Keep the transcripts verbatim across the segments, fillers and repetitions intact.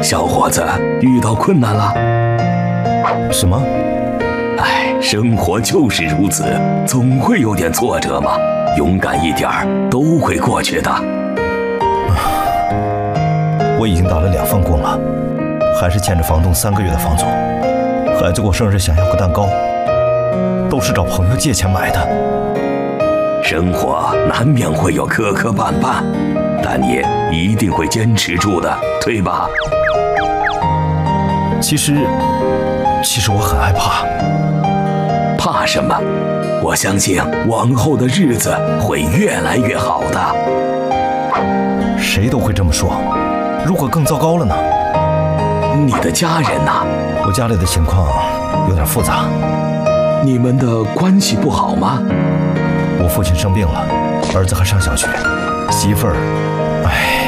小伙子，遇到困难了？ 什么？ 哎，生活就是如此，总会有点挫折嘛。勇敢一点儿，都会过去的。 我已经打了两份工了，还是欠着房东三个月的房租。孩子过生日想要个蛋糕，都是找朋友借钱买的。 生活难免会有磕磕绊绊，但你一定会坚持住的，对吧？ 其实，其实我很害怕。 怕什么？我相信往后的日子会越来越好的。 谁都会这么说，如果更糟糕了呢？ 你的家人呢？ 我家里的情况有点复杂。 你们的关系不好吗？ 我父亲生病了，儿子还上小学，媳妇儿，唉，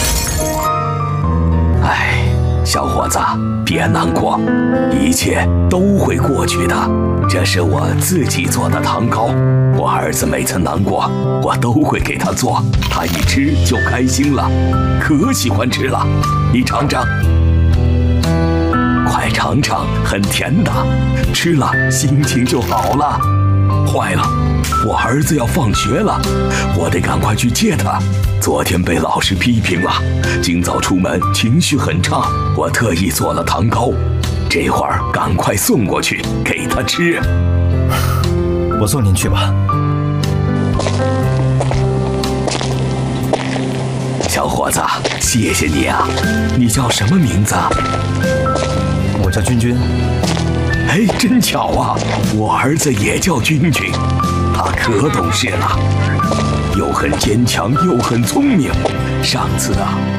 唉，小伙子，别难过，一切都会过去的。这是我自己做的糖糕，我儿子每次难过，我都会给他做，他一吃就开心了，可喜欢吃了。你尝尝，快尝尝，很甜的，吃了心情就好了。坏了，我儿子要放学了，我得赶快去接他。昨天被老师批评了，今早出门情绪很差，我特意做了糖糕，这会儿赶快送过去给他吃。 我送您去吧。 小伙子，谢谢你啊。你叫什么名字啊？ 我叫君君。 哎，真巧啊，我儿子也叫君君，他可懂事了，又很坚强又很聪明。上次啊，